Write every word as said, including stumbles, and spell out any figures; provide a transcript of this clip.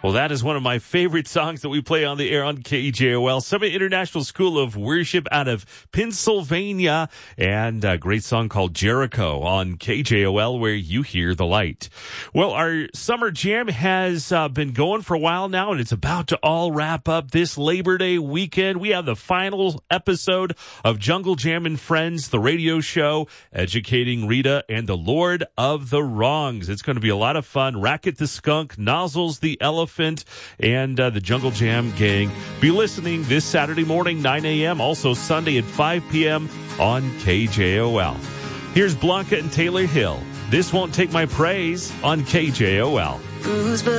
Well, that is one of my favorite songs that we play on the air on K J O L, Summit International School of Worship out of Pennsylvania, and a great song called Jericho on K J O L, where you hear the light. Well, our summer jam has uh, been going for a while now, and it's about to all wrap up this Labor Day weekend. We have the final episode of Jungle Jam and Friends, the radio show, educating Rita and the Lord of the Wrongs. It's going to be a lot of fun. Racket the Skunk, Nozzles the Elephant, and uh, the Jungle Jam Gang. Be listening this Saturday morning, nine a.m., also Sunday at five p.m. on K J O L. Here's Blanca and Taylor Hill. This Won't Take My Praise on K J O L.